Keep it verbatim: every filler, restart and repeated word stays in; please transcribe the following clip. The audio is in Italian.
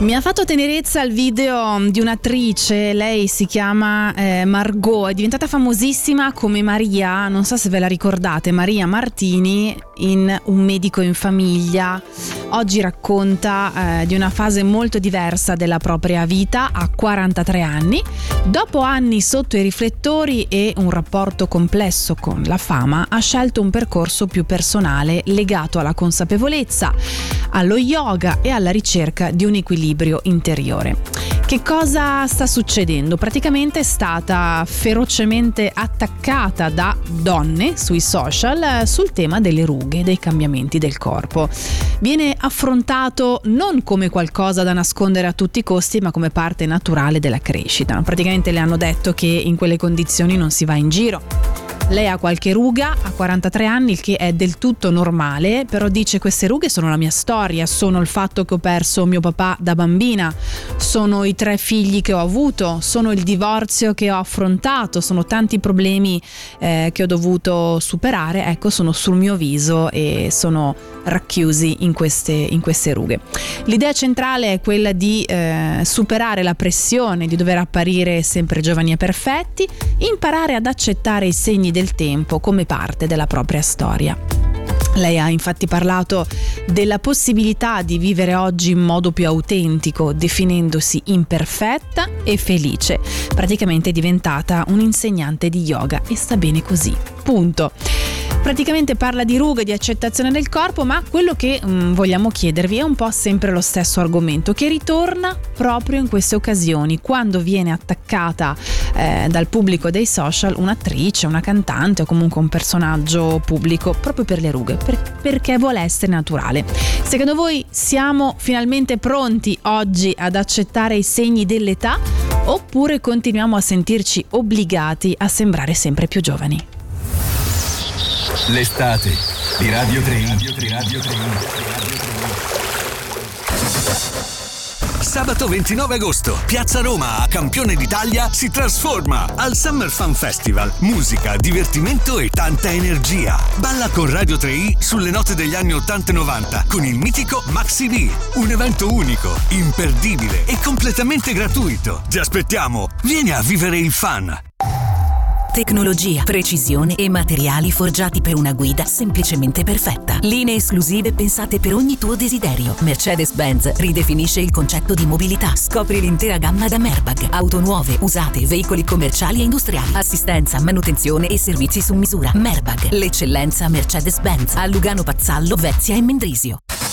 Mi ha fatto tenerezza il video di un'attrice, lei si chiama eh, Margot, è diventata famosissima come Maria, non so se ve la ricordate, Maria Martini in Un medico in famiglia. Oggi racconta eh, di una fase molto diversa della propria vita a quarantatré anni. Dopo anni sotto i riflettori e un rapporto complesso con la fama, ha scelto un percorso più personale legato alla consapevolezza, allo yoga e alla ricerca di un equilibrio interiore. Che cosa sta succedendo? Praticamente è stata ferocemente attaccata da donne sui social sul tema delle rughe, dei cambiamenti del corpo. Viene affrontato non come qualcosa da nascondere a tutti i costi, ma come parte naturale della crescita. Praticamente le hanno detto che in quelle condizioni non si va in giro. Lei ha qualche ruga, ha quarantatré anni, il che è del tutto normale, però dice: queste rughe sono la mia storia, sono il fatto che ho perso mio papà da bambina, sono i tre figli che ho avuto, sono il divorzio che ho affrontato, sono tanti problemi eh, che ho dovuto superare, ecco, sono sul mio viso e sono racchiusi in queste, in queste rughe. L'idea centrale è quella di eh, superare la pressione di dover apparire sempre giovani e perfetti, imparare ad accettare i segni del tempo come parte della propria storia. Lei ha infatti parlato della possibilità di vivere oggi in modo più autentico, definendosi imperfetta e felice. Praticamente è diventata un'insegnante di yoga e sta bene così. Punto. Praticamente parla di rughe, di accettazione del corpo, ma quello che mh, vogliamo chiedervi è un po' sempre lo stesso argomento, che ritorna proprio in queste occasioni, quando viene attaccata eh, dal pubblico dei social un'attrice, una cantante o comunque un personaggio pubblico, proprio per le rughe, per, perché vuole essere naturale. Secondo voi siamo finalmente pronti oggi ad accettare i segni dell'età, oppure continuiamo a sentirci obbligati a sembrare sempre più giovani? L'estate di Radio tre. Sabato ventinove agosto, Piazza Roma a Campione d'Italia si trasforma al Summer Fun Festival. Musica, divertimento e tanta energia. Balla con Radio tre sulle note degli anni ottanta e novanta con il mitico Maxi D. Un evento unico, imperdibile e completamente gratuito. Ti aspettiamo, vieni a vivere il fun. Tecnologia, precisione e materiali forgiati per una guida semplicemente perfetta. Linee esclusive pensate per ogni tuo desiderio. Mercedes-Benz ridefinisce il concetto di mobilità. Scopri l'intera gamma da Merbag. Auto nuove, usate, veicoli commerciali e industriali. Assistenza, manutenzione e servizi su misura. Merbag, l'eccellenza Mercedes-Benz. A Lugano Pazzallo, Vezia e Mendrisio.